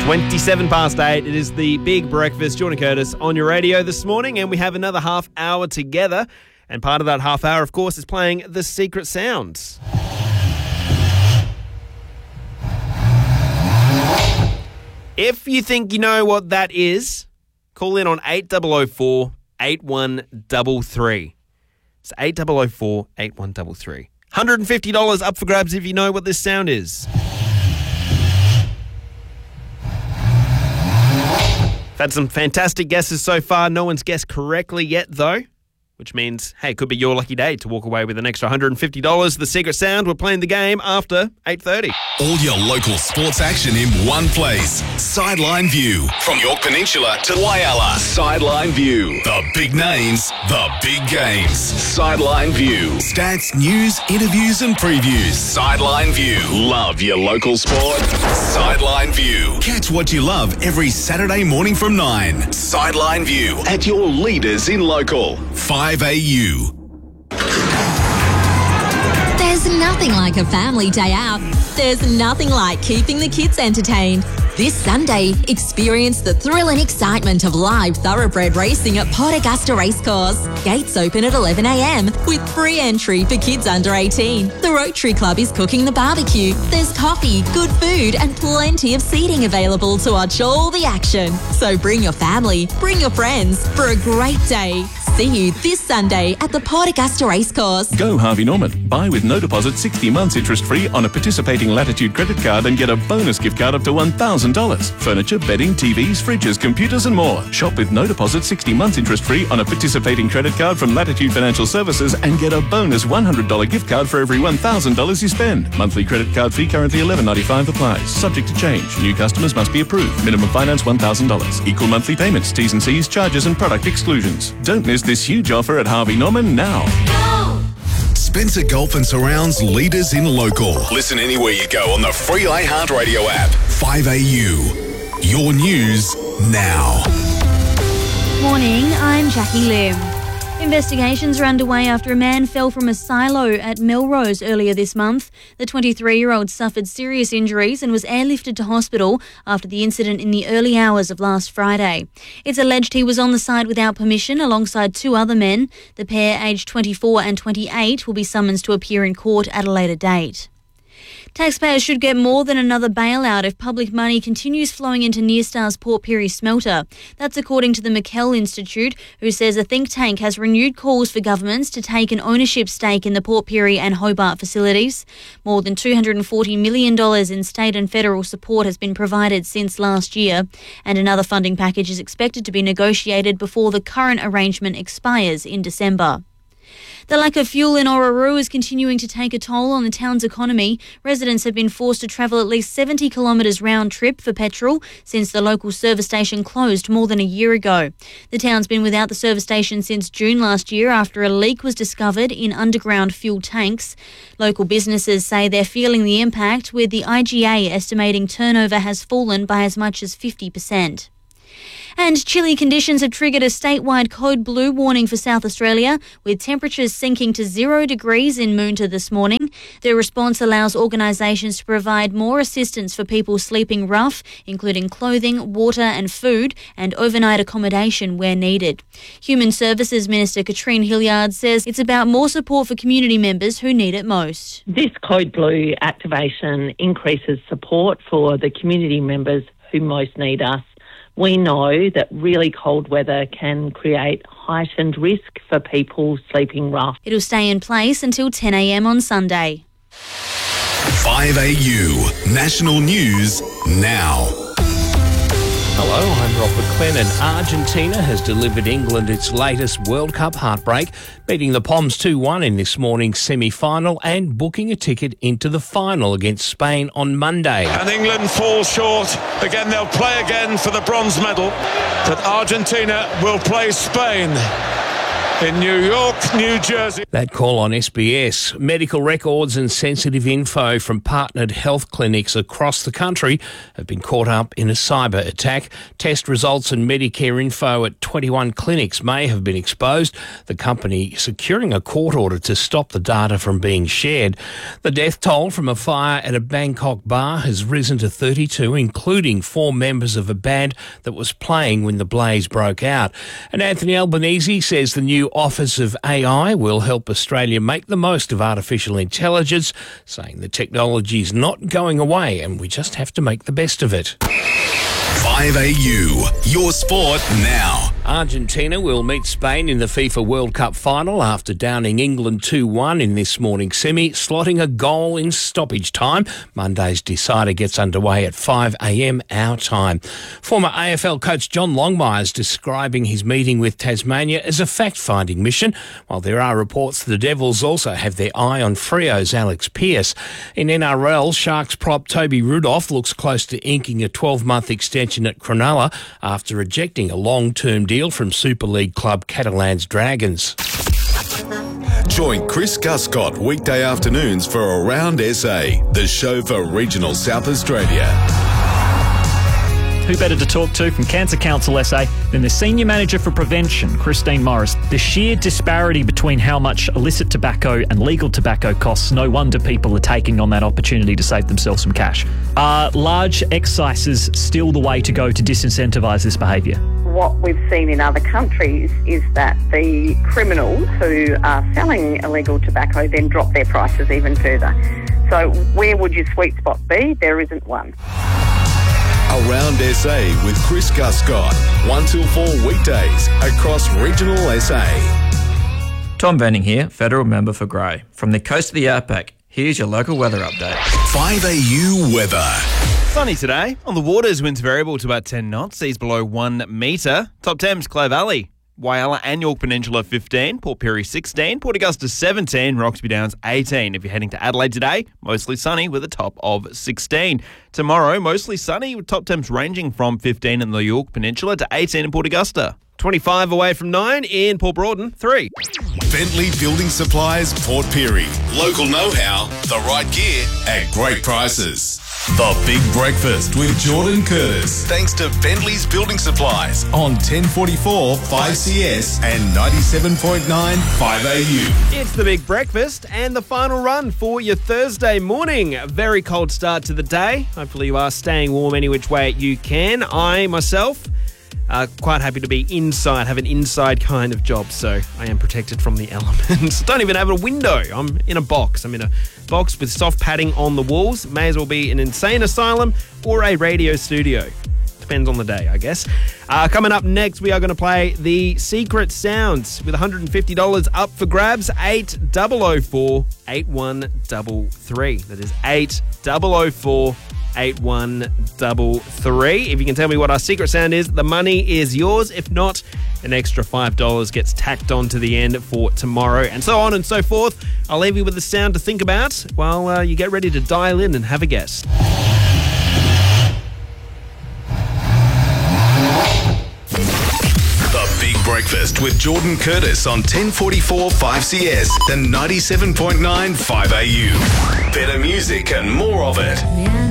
27 past 8. It is the Big Breakfast. Jordan Curtis on your radio this morning, and we have another half hour together. And part of that half hour, of course, is playing The Secret Sound. If you think you know what that is, call in on 8004 8133. It's 8004 8133. $150 up for grabs if you know what this sound is. Had some fantastic guesses so far. No one's guessed correctly yet, though, which means, hey, it could be your lucky day to walk away with an extra $150. The Secret Sound, we're playing the game after 8:30. All your local sports action in one place. Sideline View. From York Peninsula to Whyalla. Sideline View. The big names, the big games. Sideline View. Stats, news, interviews and previews. Sideline View. Love your local sport? Sideline View. Catch what you love every Saturday morning from 9. Sideline View. At your leaders in local. 5AU. There's nothing like a family day out. There's nothing like keeping the kids entertained. This Sunday, experience the thrill and excitement of live thoroughbred racing at Port Augusta Racecourse. Gates open at 11 a.m. with free entry for kids under 18. The Rotary Club is cooking the barbecue. There's coffee, good food and plenty of seating available to watch all the action. So bring your family, bring your friends for a great day. See you this Sunday at the Port Augusta Racecourse. Go Harvey Norman. Buy with no deposit 60 months interest-free on a participating Latitude credit card and get a bonus gift card up to $1,000. Furniture, bedding, TVs, fridges, computers and more. Shop with no deposit 60 months interest-free on a participating credit card from Latitude Financial Services and get a bonus $100 gift card for every $1,000 you spend. Monthly credit card fee currently $11.95 applies. Subject to change. New customers must be approved. Minimum finance $1,000. Equal monthly payments, T's and C's, charges and product exclusions. Don't miss this huge offer at Harvey Norman now. Spencer Golf and Surrounds leaders in local. Listen anywhere you go on the free iHeartRadio app. 5AU. Your news now. Morning, I'm Jackie Lim. Investigations are underway after a man fell from a silo at Melrose earlier this month. The 23-year-old suffered serious injuries and was airlifted to hospital after the incident in the early hours of last Friday. It's alleged he was on the site without permission alongside two other men. The pair, aged 24 and 28, will be summoned to appear in court at a later date. Taxpayers should get more than another bailout if public money continues flowing into Nyrstar's Port Pirie smelter. That's according to the McKell Institute, who says a think tank has renewed calls for governments to take an ownership stake in the Port Pirie and Hobart facilities. More than $240 million in state and federal support has been provided since last year, and another funding package is expected to be negotiated before the current arrangement expires in December. The lack of fuel in Orroroo is continuing to take a toll on the town's economy. Residents have been forced to travel at least 70 kilometres round trip for petrol since the local service station closed more than a year ago. The town's been without the service station since June last year after a leak was discovered in underground fuel tanks. Local businesses say they're feeling the impact, with the IGA estimating turnover has fallen by as much as 50%. And chilly conditions have triggered a statewide code blue warning for South Australia, with temperatures sinking to 0 degrees in Moonta this morning. Their response allows organisations to provide more assistance for people sleeping rough, including clothing, water and food, and overnight accommodation where needed. Human Services Minister Katrine Hilliard says it's about more support for community members who need it most. This code blue activation increases support for the community members who most need us. We know that really cold weather can create heightened risk for people sleeping rough. It'll stay in place until 10 a.m. on Sunday. 5AU. National News now. Hello, I'm Rob McLennan. Argentina has delivered England its latest World Cup heartbreak, beating the Poms 2-1 in this morning's semi-final and booking a ticket into the final against Spain on Monday. And England falls short. Again, they'll play again for the bronze medal, but Argentina will play Spain in New York, New Jersey. That call on SBS. Medical records and sensitive info from partnered health clinics across the country have been caught up in a cyber attack. Test results and Medicare info at 21 clinics may have been exposed, the company securing a court order to stop the data from being shared. The death toll from a fire at a Bangkok bar has risen to 32, including 4 members of a band that was playing when the blaze broke out. And Anthony Albanese says the new Office of AI will help Australia make the most of artificial intelligence, saying the technology is not going away and we just have to make the best of it. 5AU, your sport now. Argentina will meet Spain in the FIFA World Cup final after downing England 2-1 in this morning's semi, slotting a goal in stoppage time. Monday's decider gets underway at 5 a.m. our time. Former AFL coach John Longmire is describing his meeting with Tasmania as a fact-finding mission, while there are reports the Devils also have their eye on Freo's Alex Pearce. In NRL, Sharks prop Toby Rudolph looks close to inking a 12-month extension at Cronulla after rejecting a long-term deal from Super League club Catalans Dragons. Join Chris Guscott weekday afternoons for Around SA, the show for regional South Australia. Who better to talk to from Cancer Council SA than the Senior Manager for Prevention, Christine Morris. The sheer disparity between how much illicit tobacco and legal tobacco costs, no wonder people are taking on that opportunity to save themselves some cash. Are large excises still the way to go to disincentivise this behaviour? What we've seen in other countries is that the criminals who are selling illegal tobacco then drop their prices even further. So where would your sweet spot be? There isn't one. Around SA with Chris Guscott, 1 till 4 weekdays across regional SA. Tom Venning here, Federal Member for Grey. From the coast of the outback, here's your local weather update. 5AU weather. Sunny today. On the waters, winds variable to about 10 knots, seas below 1 metre. Top temps, Clare Valley, Whyalla and Yorke Peninsula 15, Port Pirie 16, Port Augusta 17, Roxby Downs 18. If you're heading to Adelaide today, mostly sunny with a top of 16. Tomorrow, mostly sunny with top temps ranging from 15 in the Yorke Peninsula to 18 in Port Augusta. 25 away from 9 in Port Broughton, 3. Bentley Building Supplies, Port Pirie. Local know-how, the right gear at great prices. The Big Breakfast with Jordan Curtis. Thanks to Bentley's Building Supplies on 1044 5CS and 97.9 5AU. It's the Big Breakfast and the final run for your Thursday morning. A very cold start to the day. Hopefully you are staying warm any which way you can. I, myself, quite happy to be inside, have an inside kind of job, so I am protected from the elements. Don't even have a window. I'm in a box. I'm in a box with soft padding on the walls. May as well be an insane asylum or a radio studio. Depends on the day, I guess. Coming up next, we are going to play the Secret Sounds with $150 up for grabs. 8004 8133. That is 8004 8133. If you can tell me what our secret sound is, the money is yours. If not, an extra $5 gets tacked on to the end for tomorrow, and so on and so forth. I'll leave you with the sound to think about while you get ready to dial in and have a guess. The Big Breakfast with Jordan Curtis on 1044 5CS and 97.9 5AU. Better music and more of it.